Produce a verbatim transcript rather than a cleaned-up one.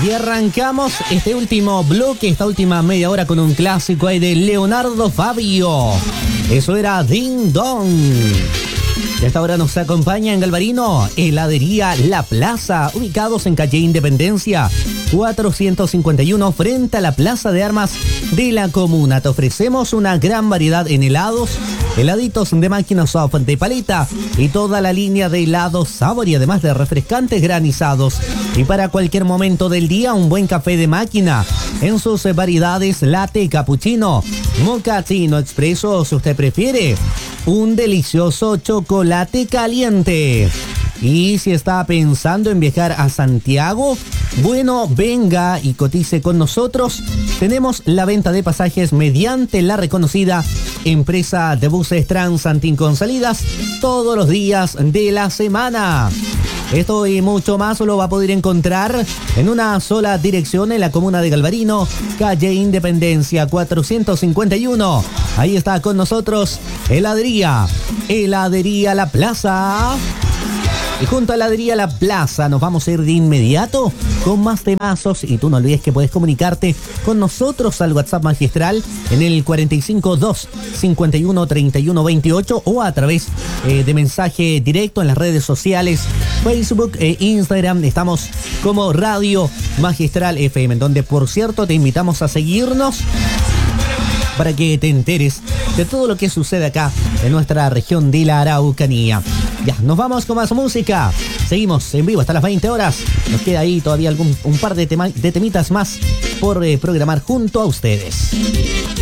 Y arrancamos este último bloque, esta última media hora con un clásico ahí de Leonardo Fabio. Eso era Ding Dong. Y a esta hora nos acompaña en Galvarino, Heladería La Plaza, ubicados en calle Independencia cuatrocientos cincuenta y uno, frente a la Plaza de Armas de la comuna. Te ofrecemos una gran variedad en helados, heladitos de máquina soft, de paleta y toda la línea de helados sabor, y además de refrescantes granizados. Y para cualquier momento del día, un buen café de máquina en sus variedades latte, cappuccino, mochaccino, expreso, o si usted prefiere, un delicioso chocolate caliente. Y si está pensando en viajar a Santiago, bueno, venga y cotice con nosotros. Tenemos la venta de pasajes mediante la reconocida empresa de buses Transantin, con salidas todos los días de la semana. Esto y mucho más lo va a poder encontrar en una sola dirección en la comuna de Galvarino, calle Independencia cuatrocientos cincuenta y uno. Ahí está con nosotros Heladería, Heladería La Plaza. Y junto a Heladería La Plaza nos vamos a ir de inmediato con más temazos. Y tú no olvides que puedes comunicarte con nosotros al WhatsApp magistral en el cuarenta y cinco dos cincuenta y uno treinta y uno veintiocho, o a través eh, de mensaje directo en las redes sociales, Facebook e Instagram. Estamos como Radio Magistral F M, en donde, por cierto, te invitamos a seguirnos para que te enteres de todo lo que sucede acá en nuestra región de la Araucanía. Ya, nos vamos con más música. Seguimos en vivo hasta las veinte horas. Nos queda ahí todavía algún, un par de, tema, de temitas más por eh, programar junto a ustedes.